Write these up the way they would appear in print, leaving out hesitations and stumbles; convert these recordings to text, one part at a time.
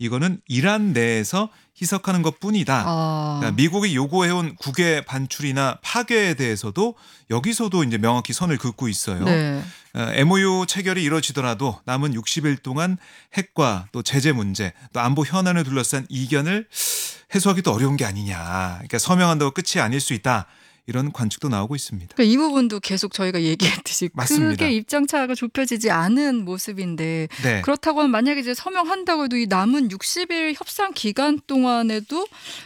이거는 이란 내에서 희석하는 것뿐이다. 그러니까 미국이 요구해온 국외 반출이나 파괴에 대해서도 여기서도 이제 명확히 선을 긋고 있어요. 네. MOU 체결이 이루어지더라도 남은 60일 동안 핵과 또 제재 문제, 또 안보 현안을 둘러싼 이견을 해소하기도 어려운 게 아니냐. 그러니까 서명한다고 끝이 아닐 수 있다. 이런 관측도 나오고 있습니다. 그러니까 이 부분도 계속 저희가 얘기했듯이 맞습니다. 크게 입장차가 좁혀지지 않은 모습인데 네. 그렇다고 하면 만약에 이제 서명한다고 해도 이 남은 60일 협상 기간 동안에도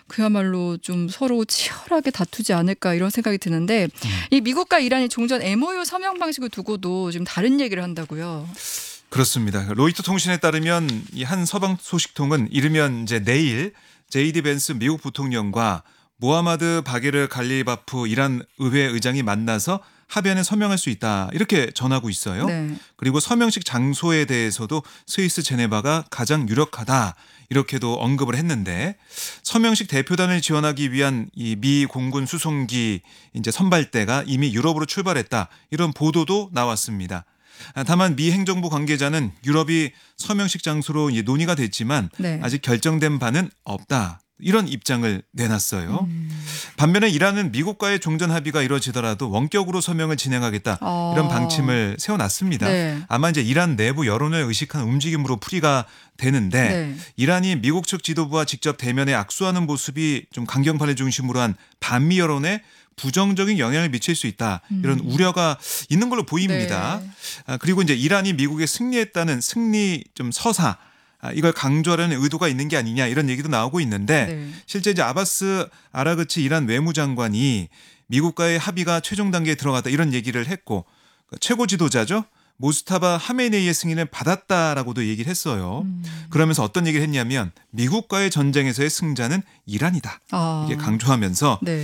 그야말로 좀 서로 치열하게 다투지 않을까 이런 생각이 드는데 이 미국과 이란이 종전 MOU 서명 방식을 두고도 지금 다른 얘기를 한다고요. 그렇습니다. 로이터 통신에 따르면 이 한 서방 소식통은 이르면 이제 내일 JD 벤스 미국 부통령과 모하마드 바게르 갈리바프 이란 의회 의장이 만나서 합의안에 서명할 수 있다 이렇게 전하고 있어요. 네. 그리고 서명식 장소에 대해서도 스위스 제네바가 가장 유력하다 이렇게도 언급을 했는데 서명식 대표단을 지원하기 위한 이 미 공군 수송기 이제 선발대가 이미 유럽으로 출발했다 이런 보도도 나왔습니다. 다만 미 행정부 관계자는 유럽이 서명식 장소로 논의가 됐지만 네. 아직 결정된 바는 없다. 이런 입장을 내놨어요. 반면에 이란은 미국과의 종전 합의가 이루어지더라도 원격으로 서명을 진행하겠다 이런 방침을 세워놨습니다. 네. 아마 이제 이란 내부 여론을 의식한 움직임으로 풀이가 되는데 네. 이란이 미국 측 지도부와 직접 대면에 악수하는 모습이 좀 강경파를 중심으로 한 반미 여론에 부정적인 영향을 미칠 수 있다 이런 우려가 있는 걸로 보입니다. 네. 그리고 이제 이란이 미국에 승리했다는 승리 좀 서사 이걸 강조하려는 의도가 있는 게 아니냐 이런 얘기도 나오고 있는데 네. 실제 이제 아바스 아라그치 이란 외무장관이 미국과의 합의가 최종 단계에 들어갔다 이런 얘기를 했고 최고 지도자죠. 모스타바 하메네이의 승인을 받았다라고도 얘기를 했어요. 그러면서 어떤 얘기를 했냐면 미국과의 전쟁에서의 승자는 이란이다. 이게 강조하면서 네.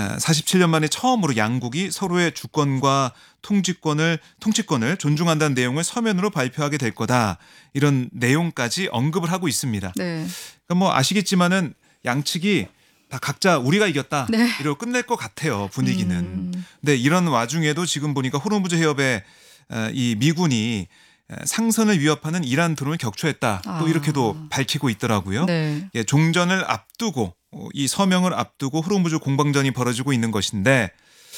47년 만에 처음으로 양국이 서로의 주권과 통치권을 존중한다는 내용을 서면으로 발표하게 될 거다. 이런 내용까지 언급을 하고 있습니다. 네. 그러니까 뭐 아시겠지만은 양측이 다 각자 우리가 이겼다. 네. 이러고 끝낼 것 같아요. 분위기는. 근데 이런 와중에도 지금 보니까 호르무즈 해협에 이 미군이 상선을 위협하는 이란 드론을 격추했다. 또 이렇게도 밝히고 있더라고요. 네. 종전을 앞두고 이 서명을 앞두고 호르무즈 공방전이 벌어지고 있는 것인데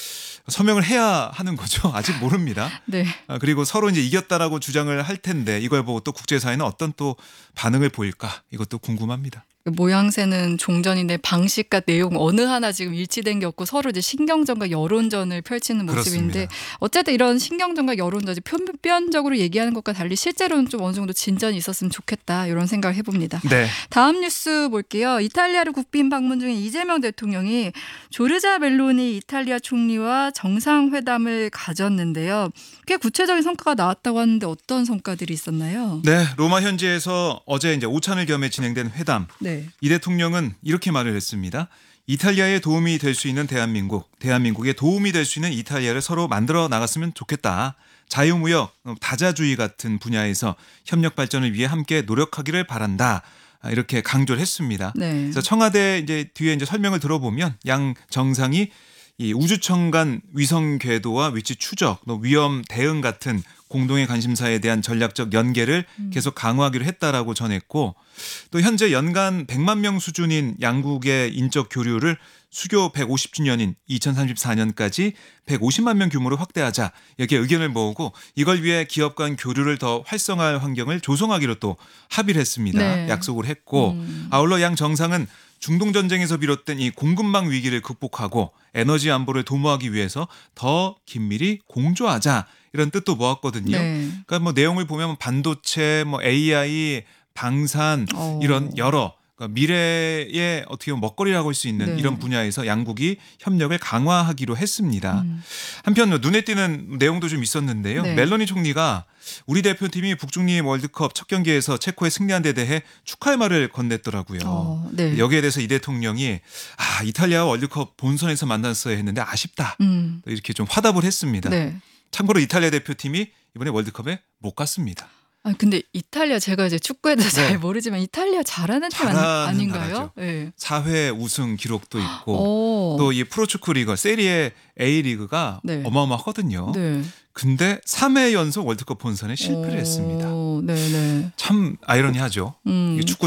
서명을 해야 하는 거죠. 아직 모릅니다. 네. 그리고 서로 이제 이겼다라고 주장을 할 텐데 이걸 보고 또 국제사회는 어떤 또 반응을 보일까 이것도 궁금합니다. 모양새는 종전인데 방식과 내용 어느 하나 지금 일치된 게 없고 서로 이제 신경전과 여론전을 펼치는 모습인데 그렇습니다. 어쨌든 이런 신경전과 여론전이 표면적으로 얘기하는 것과 달리 실제로는 좀 어느 정도 진전이 있었으면 좋겠다 이런 생각을 해봅니다. 네. 다음 뉴스 볼게요. 이탈리아를 국빈 방문 중인 이재명 대통령이 조르자 멜로니 이탈리아 총리와 정상회담을 가졌는데요. 꽤 구체적인 성과가 나왔다고 하는데 어떤 성과들이 있었나요? 네, 로마 현지에서 어제 이제 오찬을 겸해 진행된 회담. 네. 이 대통령은 이렇게 말을 했습니다. 이탈리아에 도움이 될 수 있는 대한민국에 도움이 될 수 있는 이탈리아를 서로 만들어 나갔으면 좋겠다. 자유무역, 다자주의 같은 분야에서 협력 발전을 위해 함께 노력하기를 바란다. 이렇게 강조를 했습니다. 네. 그래서 청와대 이제 뒤에 이제 설명을 들어보면 양 정상이 이 우주청 간 위성 궤도와 위치 추적, 또 위험 대응 같은 공동의 관심사에 대한 전략적 연계를 계속 강화하기로 했다라고 전했고 또 현재 연간 100만 명 수준인 양국의 인적 교류를 수교 150주년인 2034년까지 150만 명 규모로 확대하자 이렇게 의견을 모으고 이걸 위해 기업 간 교류를 더 활성화할 환경을 조성하기로 또 합의를 했습니다. 네. 약속을 했고 아울러 양 정상은 중동 전쟁에서 비롯된 이 공급망 위기를 극복하고 에너지 안보를 도모하기 위해서 더 긴밀히 공조하자 이런 뜻도 모았거든요. 네. 그러니까 뭐 내용을 보면 반도체, 뭐 AI, 방산 이런 여러 그러니까 미래의 어떻게 보면 먹거리라고 할 수 있는 네. 이런 분야에서 양국이 협력을 강화하기로 했습니다. 한편 눈에 띄는 내용도 좀 있었는데요. 네. 멜로니 총리가 우리 대표팀이 북중미 월드컵 첫 경기에서 체코에 승리한 데 대해 축하의 말을 건넸더라고요. 네. 여기에 대해서 이 대통령이 이탈리아와 월드컵 본선에서 만났어야 했는데 아쉽다. 이렇게 좀 화답을 했습니다. 네. 참고로 이탈리아 대표팀이 이번에 월드컵에 못 갔습니다. 근데 이탈리아 제가 이제 축구에 대해서 네. 잘 모르지만 이탈리아 잘하는 팀 잘하는 아닌가요? 나라죠. 네. 4회 우승 기록도 있고 또 이 프로축구 리그 세리에 A 리그가 네. 어마어마하거든요. 네. 근데 3회 연속 월드컵 본선에 실패를 했습니다. 네네. 참 아이러니하죠. 이 축구